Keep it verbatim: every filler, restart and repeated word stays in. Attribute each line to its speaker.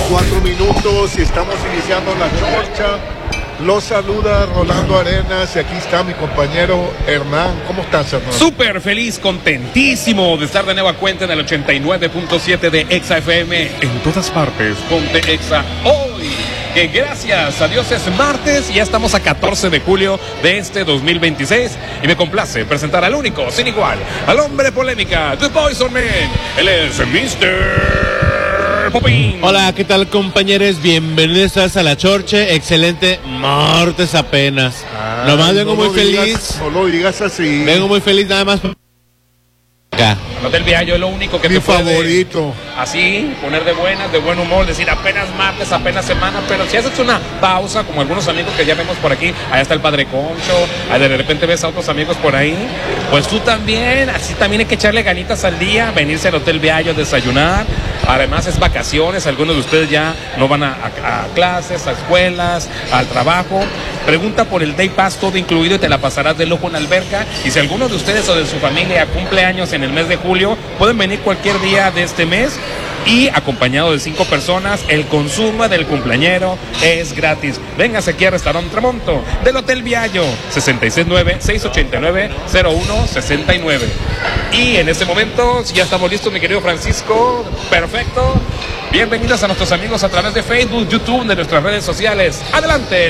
Speaker 1: Cuatro minutos y estamos iniciando la chorcha. Los saluda Rolando Arenas y aquí está mi compañero Hernán. ¿Cómo estás, Hernán?
Speaker 2: Súper feliz, contentísimo de estar de nueva cuenta en el ochenta y nueve punto siete de Exa F M. En todas partes, ponte Exa hoy. Que gracias a Dios es martes y ya estamos a catorce de julio de este dos mil veintiséis. Y me complace presentar al único, sin igual, al hombre polémica, The Poison Man. Él es mister Popín.
Speaker 3: Hola, ¿qué tal, compañeros? Bienvenidos a la Chorche. Excelente martes apenas.
Speaker 1: Ah,
Speaker 3: Nomás vengo
Speaker 1: no
Speaker 3: muy
Speaker 1: lo
Speaker 3: feliz.
Speaker 1: Digas, no lo digas así.
Speaker 3: Vengo muy feliz nada más. Acá.
Speaker 2: Hotel Viallo es lo único que
Speaker 1: Mi
Speaker 2: te puede,
Speaker 1: favorito.
Speaker 2: así, poner de buenas, de buen humor, decir apenas martes, apenas semana, pero si haces una pausa, como algunos amigos que ya vemos por aquí, allá está el Padre Concho, ahí de repente ves a otros amigos por ahí, pues tú también, así también hay que echarle ganitas al día, venirse al Hotel Viallo a desayunar. Además es vacaciones, algunos de ustedes ya no van a, a, a clases, a escuelas, al trabajo. Pregunta por el Day Pass, todo incluido, y te la pasarás de lujo en alberca. Y si alguno de ustedes o de su familia cumple años en el mes de julio, pueden venir cualquier día de este mes y acompañado de cinco personas. El consumo del cumpleañero es gratis. Véngase aquí al Restaurante Tramonto del Hotel Viallo, seis seis nueve, seis ocho nueve, cero uno seis nueve. Y en este momento, si ya estamos listos, mi querido Francisco, perfecto. Bienvenidos a nuestros amigos a través de Facebook, YouTube, de nuestras redes sociales. Adelante.